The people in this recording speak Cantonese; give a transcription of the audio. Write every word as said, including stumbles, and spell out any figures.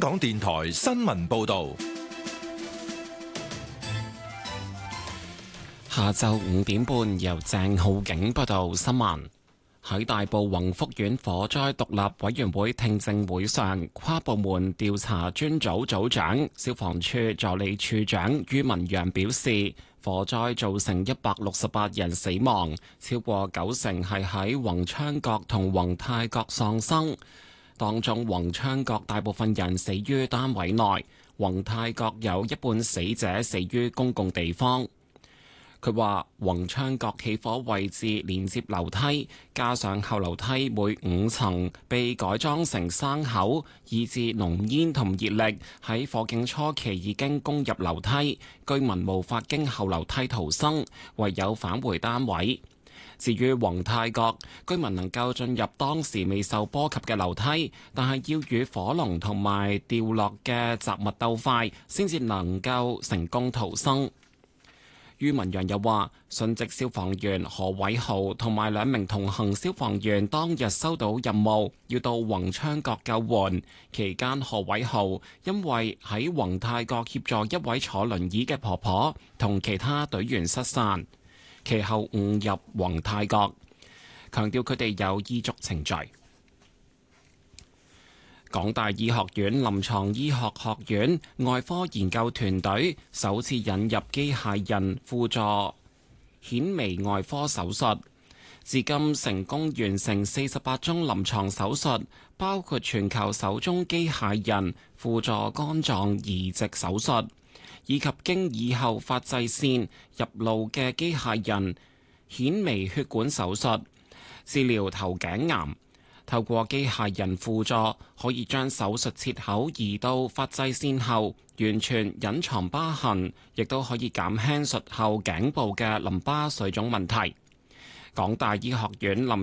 港電台新聞報道。 下晝五點半，由鄭浩景報道新聞。喺大埔宏福苑火災獨立委員會聽證會上，跨部門調查專組組長、消防處助理處長于文陽表示，火災造成一百六十八人死亡，超過九成係喺宏昌閣同宏泰閣喪生。當中宏昌閣大部分人死於單位內，宏泰閣有一半死者死於公共地方。佢話宏昌閣起火位置連接樓梯，加上後樓梯每五層被改裝成生口，以致濃煙同熱力喺火警初期已經攻入樓梯，居民無法經後樓梯逃生，唯有返回單位。至於宏泰閣，居民能夠進入當時未受波及嘅樓梯，但係要與火龍同埋掉落嘅雜物鬥快，先至能夠成功逃生。于文陽又話，殉職消防員何偉豪同埋兩名同行消防員當日收到任務，要到宏昌閣救援。期間，何偉豪因為喺宏泰閣協助一位坐輪椅嘅婆婆同其他隊員失散，其後誤入宏泰閣，強調佢哋有依足程序。港大醫學院臨床醫學學院外科研究團隊首次引入機械人輔助顯微外科手術，至今成功完成四十八宗臨床手術，包括全球首宗機械人輔助肝臟移植手術，以及經耳後發際線入顱嘅機械人顯微血管手術，治療頭頸癌。透過機械人輔助，可以將手術切口移到發際線後，完全隱藏疤痕，亦都可以減輕術後頸部嘅淋巴水腫問題。港大醫學院臨